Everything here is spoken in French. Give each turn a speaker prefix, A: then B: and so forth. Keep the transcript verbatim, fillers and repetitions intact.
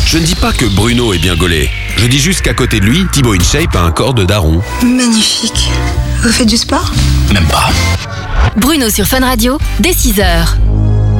A: Je ne dis pas que Bruno est bien gaulé. Je dis juste qu'à côté de lui, Thibaut InShape a un corps de daron.
B: Magnifique. Vous faites du sport ?
C: Même pas.
D: Bruno sur Fun Radio, dès six heures.